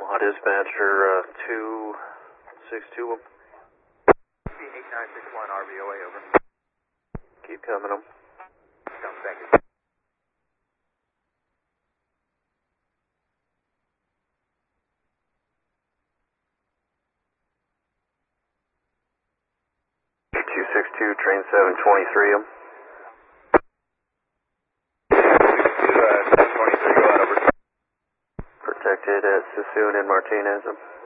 Dispatcher 262. 8961 RVOA, over. Keep coming them. Thank you. 262, train 723 them. 723, go out, over. Protected at Sassoon and Martinez.